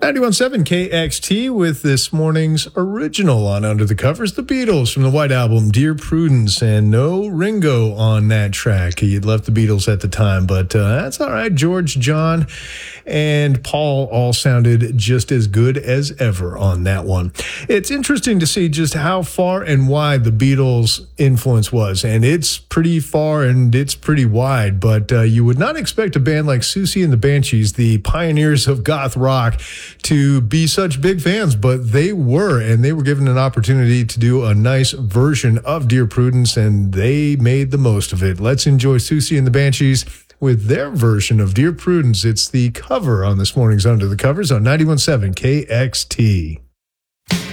91.7 KXT with this morning's original on Under the Covers, the Beatles from the White Album, Dear Prudence, and no Ringo on that track. He had left the Beatles at the time, but that's all right. George, John, and Paul all sounded just as good as ever on that one. It's interesting to see just how far and wide the Beatles' influence was, and it's pretty far and it's pretty wide, but you would not expect a band like Siouxsie and the Banshees, the pioneers of goth rock, to be such big fans, but they were, and they were given an opportunity to do a nice version of Dear Prudence, and they made the most of it. Let's enjoy Siouxsie and the Banshees with their version of Dear Prudence. It's the cover on this morning's Under the Covers on 91.7 KXT.